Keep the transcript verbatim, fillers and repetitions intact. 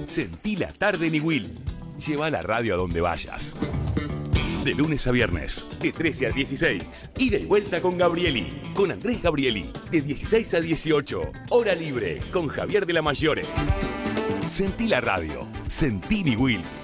Sentí la tarde en Iguil. Lleva la radio a donde vayas. De lunes a viernes, de trece a dieciséis. Ida y vuelta con Gabrieli. Con Andrés Gabrieli. De dieciséis a dieciocho. Hora libre con Javier de la Mayore. Sentí la radio. Sentí Iguil.